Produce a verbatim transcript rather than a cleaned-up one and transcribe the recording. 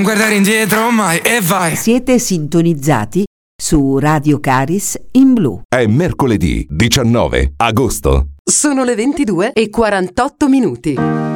guardare indietro mai e vai. Siete sintonizzati su Radio Caris in blu. È mercoledì diciannove agosto. Sono le ventidue e quarantotto minuti.